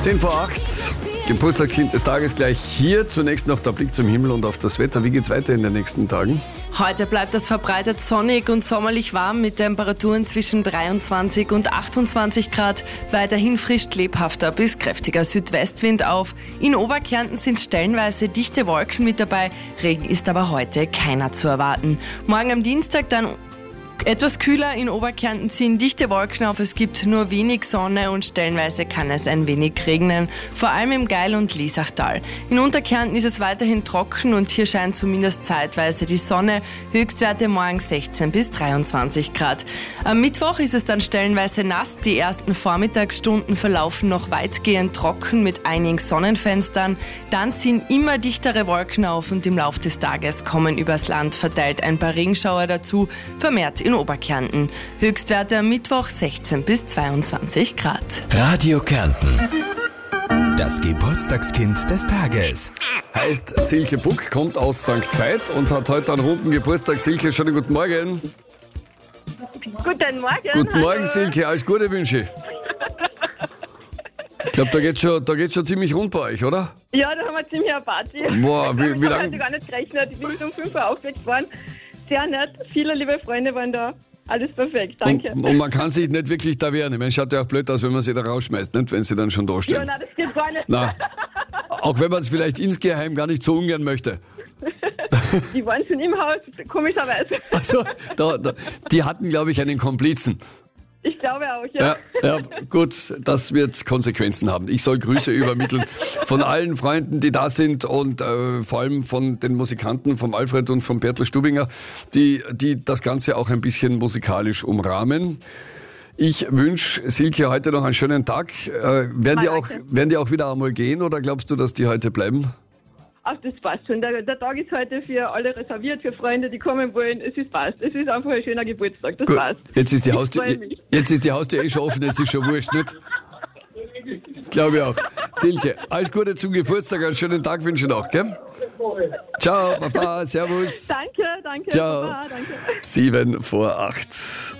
10 vor 8, Geburtstagskind des Tages gleich hier. Zunächst noch der Blick zum Himmel und auf das Wetter. Wie geht's weiter in den nächsten Tagen? Heute bleibt es verbreitet sonnig und sommerlich warm mit Temperaturen zwischen 23 und 28 Grad. Weiterhin frischt lebhafter bis kräftiger Südwestwind auf. In Oberkärnten sind stellenweise dichte Wolken mit dabei. Regen ist aber heute keiner zu erwarten. Morgen am Dienstag dann etwas kühler, in Oberkärnten ziehen dichte Wolken auf, es gibt nur wenig Sonne und stellenweise kann es ein wenig regnen, vor allem im Geil- und Liesachtal. In Unterkärnten ist es weiterhin trocken und hier scheint zumindest zeitweise die Sonne, Höchstwerte morgen 16 bis 23 Grad. Am Mittwoch ist es dann stellenweise nass, die ersten Vormittagsstunden verlaufen noch weitgehend trocken mit einigen Sonnenfenstern, dann ziehen immer dichtere Wolken auf und im Laufe des Tages kommen übers Land verteilt ein paar Regenschauer dazu, vermehrt in Oberkärnten. Höchstwerte am Mittwoch 16 bis 22 Grad. Radio Kärnten. Das Geburtstagskind des Tages. Heißt Silke Buck, kommt aus St. Veit und hat heute einen runden Geburtstag. Silke, schönen guten Morgen. Guten Morgen. Guten Morgen, hallo. Silke. Alles Gute wünsche ich. Ich glaube, da geht's schon ziemlich rund bei euch, oder? Ja, da haben wir ziemlich eine Party. Boah, wie Ich habe lang? heute gar nicht gerechnet. Ich bin um 5 Uhr aufgeweckt worden. Sehr nett. Viele liebe Freunde waren da. Alles perfekt. Danke. Und man kann sich nicht wirklich da wehren. Ich meine, schaut ja auch blöd aus, wenn man sie da rausschmeißt, nicht? Wenn sie dann schon da Ja, stehen. nein, das geht gar nicht. Na, auch wenn man es vielleicht insgeheim gar nicht so ungern möchte. Die waren schon im Haus, komischerweise. Also, die hatten, glaube ich, einen Komplizen. Ich glaube auch, ja. Ja, gut, das wird Konsequenzen haben. Ich soll Grüße übermitteln von allen Freunden, die da sind und vor allem von den Musikanten, vom Alfred und vom Bertel Stubinger, die das Ganze auch ein bisschen musikalisch umrahmen. Ich wünsche Silke heute noch einen schönen Tag. Werden die auch wieder einmal gehen oder glaubst du, dass die heute bleiben? Ach, das passt schon. Der Tag ist heute für alle reserviert, für Freunde, die kommen wollen. Es ist passt. Es ist einfach ein schöner Geburtstag. Das Gut, passt. jetzt ist die Ich Haustür, freu mich. jetzt ist die Haustür eh schon offen, jetzt ist schon wurscht, nicht? Glaube ich auch. Silke, alles Gute zum Geburtstag, einen schönen Tag wünsche ich noch, gell? Ciao, Papa, servus. Danke. Ciao. Baba, danke. 7 vor 8.